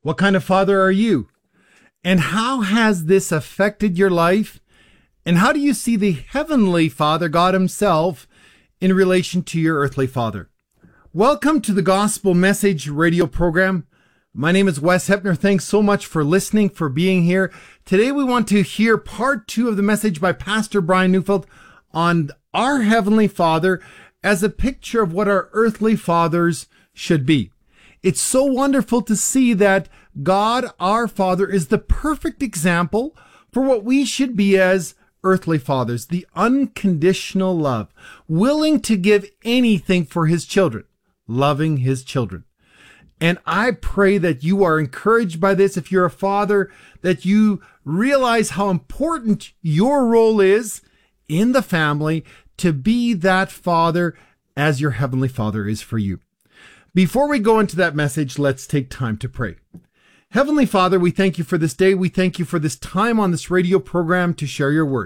What kind of father are you? And how has this affected your life? And how do you see the Heavenly Father, God Himself, in relation to your earthly father? Welcome to the Gospel Message radio program. My name is Wes Hepner. Thanks so much for listening, for being here. Today we want to hear part 2 of the message by Pastor Brian Neufeld on our Heavenly Father as a picture of what our earthly fathers should be. It's so wonderful to see that God, our Father, is the perfect example for what we should be as earthly fathers. The unconditional love, willing to give anything for His children, loving His children. And I pray that you are encouraged by this. If you're a father, that you realize how important your role is in the family to be that father as your Heavenly Father is for you. Before we go into that message, let's take time to pray. Heavenly Father, we thank you for this day. We thank you for this time on this radio program to share your word.